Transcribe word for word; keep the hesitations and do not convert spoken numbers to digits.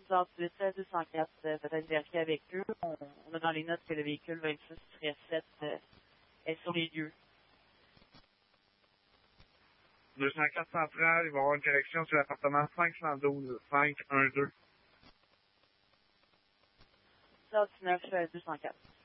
South huit deux cent quatre, euh, peut-être vérifier avec eux. On, on a dans les notes que le véhicule vingt-six sept euh, est sur les lieux. deux cent quatre centrale, il va y avoir une correction sur l'appartement cinq cent douze cinq un deux. South neuf deux cent quatre.